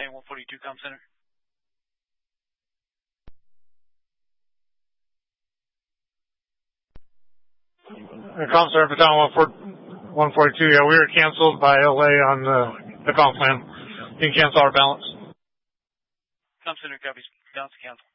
LA 142 Com Center. Com Center, Baton 142. Yeah, we were canceled by LA on the comp plan. You can cancel our balance. Com Center copies. Balance cancel.